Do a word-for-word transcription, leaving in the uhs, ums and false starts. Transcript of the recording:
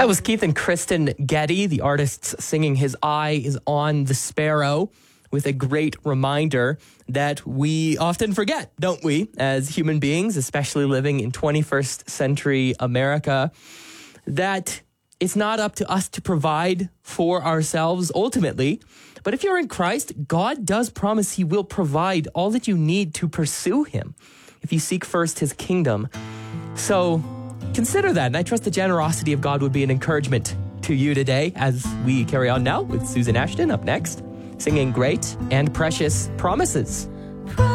That was Keith and Kristen Getty, the artists singing His Eye is on the Sparrow, with a great reminder that we often forget, don't we, as human beings, especially living in twenty-first century America, that it's not up to us to provide for ourselves ultimately. But if you're in Christ, God does promise He will provide all that you need to pursue Him if you seek first His kingdom. So consider that, and I trust the generosity of God would be an encouragement to you today as we carry on now with Susan Ashton up next, singing Great and Precious Promises.